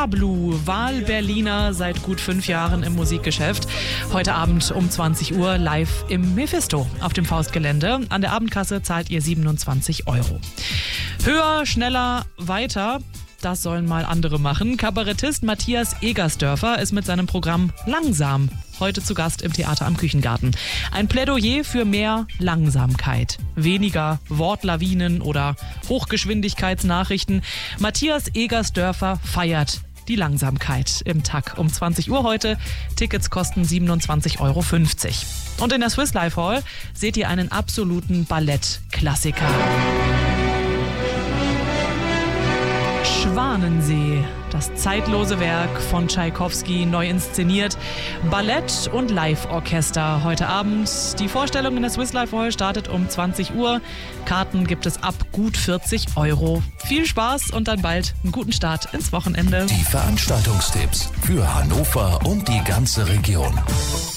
Pablo, Wahl-Berliner, seit gut 5 Jahren im Musikgeschäft. Heute Abend um 20 Uhr live im Mephisto auf dem Faustgelände. An der Abendkasse zahlt ihr 27 €. Höher, schneller, weiter. Das sollen mal andere machen. Kabarettist Matthias Egersdörfer ist mit seinem Programm Langsam heute zu Gast im Theater am Küchengarten. Ein Plädoyer für mehr Langsamkeit. Weniger Wortlawinen oder Hochgeschwindigkeitsnachrichten. Matthias Egersdörfer feiert die Langsamkeit im TAK um 20 Uhr heute. Tickets kosten 27,50 €. Und in der Swiss Life Hall seht ihr einen absoluten Ballettklassiker. Schwanensee, das zeitlose Werk von Tschaikowski, neu inszeniert. Ballett und Live-Orchester heute Abend. Die Vorstellung in der Swiss Life Hall startet um 20 Uhr. Karten gibt es ab gut 40 €. Viel Spaß und dann bald einen guten Start ins Wochenende. Die Veranstaltungstipps für Hannover und die ganze Region.